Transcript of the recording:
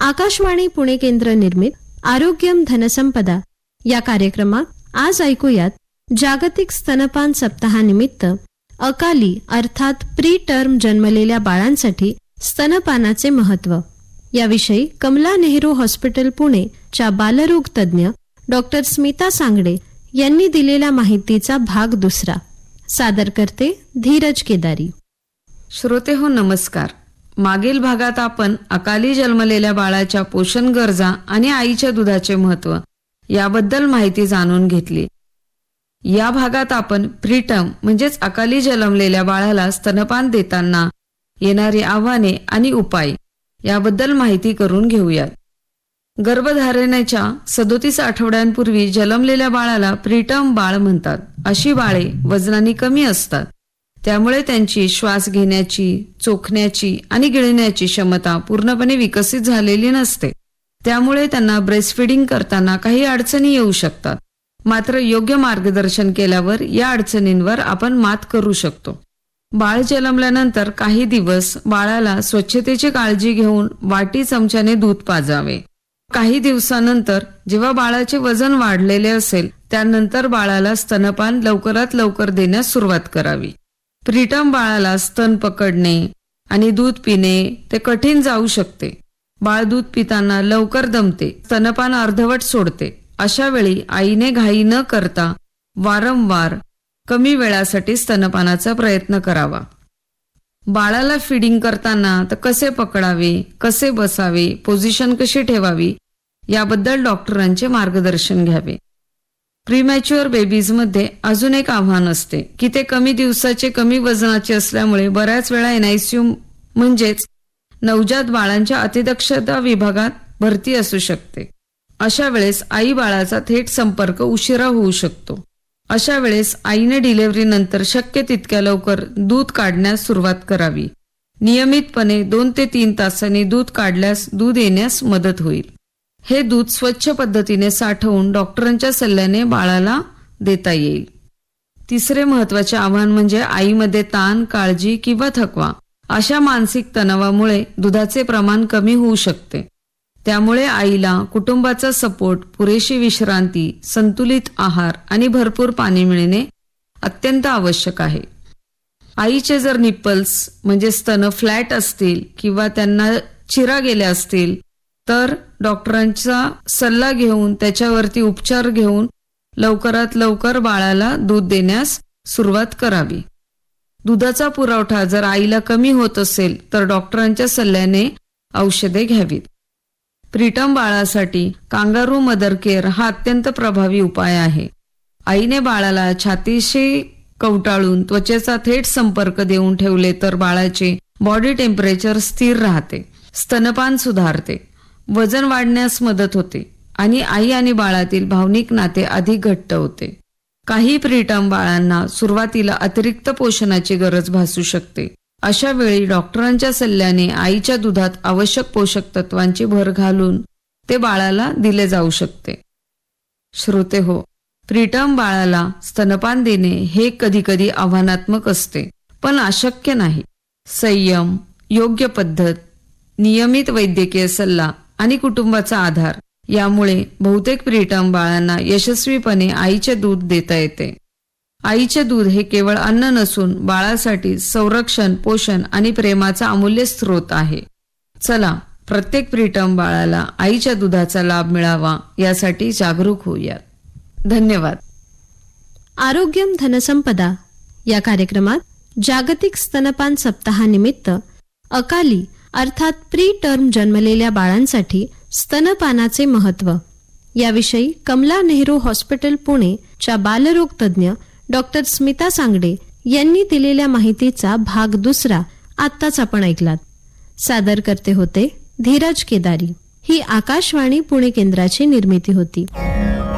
आकाशवाणी पुणे केंद्र निर्मित आरोग्यम धनसंपदा या कार्यक्रमात आज ऐकूयात जागतिक स्तनपान सप्ताहानिमित्त अकाली अर्थात प्री टर्म जन्मलेल्या बाळांसाठी स्तनपानाचे महत्त्व याविषयी कमला नेहरू हॉस्पिटल पुणे च्या बालरोग तज्ज्ञ डॉक्टर स्मिता सांगडे यांनी दिलेल्या माहितीचा भाग दुसरा. सादर करते धीरज केदारी. श्रोते हो, नमस्कार. मागील भागात आपण अकाली जन्मलेल्या बाळाच्या पोषण गरजा आणि आईच्या दुधाचे महत्त्व याबद्दल माहिती जाणून घेतली. या भागात आपण प्रीटर्म म्हणजेच अकाली जन्मलेल्या बाळाला स्तनपान देताना येणारी आव्हाने आणि उपाय याबद्दल माहिती करून घेऊयात. गर्भधारणेच्या 37 आठवड्यांपूर्वी जन्मलेल्या बाळाला प्रीटर्म बाळ म्हणतात. अशी बाळे वजनाने कमी असतात, त्यामुळे त्यांची श्वास घेण्याची, चोखण्याची आणि गिळण्याची क्षमता पूर्णपणे विकसित झालेली नसते. त्यामुळे त्यांना ब्रेस्टफीडिंग करताना काही अडचणी येऊ शकतात. मात्र योग्य मार्गदर्शन केल्यावर या अडचणींवर आपण मात करू शकतो. बाळ जन्मल्यानंतर काही दिवस बाळाला स्वच्छतेची काळजी घेऊन वाटी चमच्याने दूध पाजावे. काही दिवसानंतर जेव्हा बाळाचे वजन वाढलेले असेल त्यानंतर बाळाला स्तनपान लवकरात लवकर देण्यास सुरुवात करावी. प्रीटर्म बाळाला स्तन पकडणे आणि दूध पिणे ते कठीण जाऊ शकते. बाळ दूध पिताना लवकर दमते, स्तनपान अर्धवट सोडते. अशा वेळी आईने घाई न करता वारंवार कमी वेळासाठी स्तनपानाचा प्रयत्न करावा. बाळाला फीडिंग करताना तर कसे पकडावे, कसे बसावे, पोझिशन कशी ठेवावी याबद्दल डॉक्टरांचे मार्गदर्शन घ्यावे. प्रीमॅच्युअर बेबीजमध्ये अजून एक आव्हान असते की ते कमी दिवसाचे, कमी वजनाचे असल्यामुळे बऱ्याच वेळा NICU म्हणजेच नवजात बाळांच्या अतिदक्षता विभागात भरती असू शकते. अशा वेळेस आई बाळाचा थेट संपर्क उशिरा होऊ शकतो. अशा वेळेस आईने डिलिव्हरीनंतर शक्य तितक्या लवकर दूध काढण्यास सुरुवात करावी. नियमितपणे 2 ते 3 तासांनी दूध काढल्यास दूध येण्यास मदत होईल. हे दूध स्वच्छ पद्धतीने साठवून डॉक्टरांच्या सल्ल्याने बाळाला देता येईल. तिसरे महत्त्वाचे आव्हान म्हणजे आईमध्ये ताण, काळजी किंवा थकवा. अशा मानसिक तणावामुळे दुधाचे प्रमाण कमी होऊ शकते. त्यामुळे आईला कुटुंबाचा सपोर्ट, पुरेशी विश्रांती, संतुलित आहार आणि भरपूर पाणी मिळणे अत्यंत आवश्यक आहे. आईचे जर निप्पल्स म्हणजे स्तन फ्लॅट असतील किंवा त्यांना चिरा गेल्या असतील तर डॉक्टरांचा सल्ला घेऊन त्याच्यावरती उपचार घेऊन लवकरात लवकर बाळाला दूध देण्यास सुरुवात करावी. दुधाचा पुरवठा जर आईला कमी होत असेल तर डॉक्टरांच्या सल्ल्याने औषधे घ्यावीत. प्रीटर्म बाळासाठी कांगारू मदर केअर हा अत्यंत प्रभावी उपाय आहे. आईने बाळाला छातीशी कवटाळून त्वचेचा थेट संपर्क देऊन ठेवले तर बाळाचे बॉडी टेम्परेचर स्थिर राहते, स्तनपान सुधारते, वजन वाढण्यास मदत होते आणि आई आणि बाळातील भावनिक नाते अधिक घट्ट होते. काही प्रीटर्म बाळांना सुरुवातीला अतिरिक्त पोषणाची गरज भासू शकते. अशा वेळी डॉक्टरांच्या सल्ल्याने आईच्या दुधात आवश्यक पोषक तत्वांची भर घालून ते बाळाला दिले जाऊ शकते. श्रोते हो, प्रीटर्म बाळाला स्तनपान देणे हे कधीकधी आव्हानात्मक असते, पण अशक्य नाही. संयम, योग्य पद्धत, नियमित वैद्यकीय सल्ला आणि कुटुंबाचा आधार यामुळे बहुतेक प्रीटर्म बाळांना यशस्वीपणे आईचे दूध देता येते. आईचे दूध हे केवळ अन्न नसून बाळासाठी संरक्षण, पोषण आणि प्रेमाचा अमूल्य स्रोत आहे. चला, प्रत्येक प्रीटर्म बाळाला आईच्या दुधाचा लाभ मिळावा यासाठी जागरूक होऊयात. धन्यवाद. आरोग्यम धनसंपदा या कार्यक्रमात जागतिक स्तनपान सप्ताहानिमित्त अकाली अर्थात प्री टर्म जन्मलेल्या बाळांसाठी स्तनपानाचे महत्त्व याविषयी कमला नेहरू हॉस्पिटल पुणे च्या बालरोग तज्ज्ञ डॉक्टर स्मिता सांगडे यांनी दिलेल्या माहितीचा भाग दुसरा आत्ताच आपण ऐकलात. सादर करते होते धीरज केदारी. ही आकाशवाणी पुणे केंद्राची निर्मिती होती.